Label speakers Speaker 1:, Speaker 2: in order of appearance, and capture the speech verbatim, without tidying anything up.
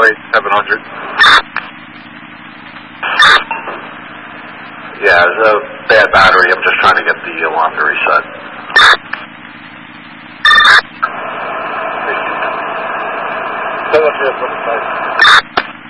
Speaker 1: eight seven hundred.
Speaker 2: Yeah, it's a bad battery. I'm just trying to get the alarm to reset.
Speaker 1: Philadelphia from